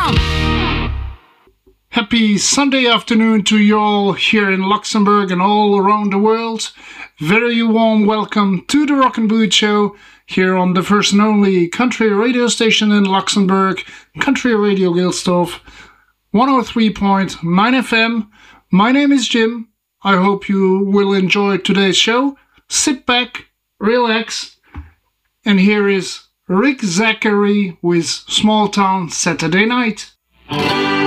Happy Sunday afternoon to you all here in Luxembourg and all around the world. Very warm welcome to the Rock and Boot Show here on the first and only country radio station in Luxembourg, Country Radio Gilsdorf, 103.9 FM. My name is Jim. I hope you will enjoy today's show. Sit back, relax, and here is Rick Zachary with Small Town Saturday Night.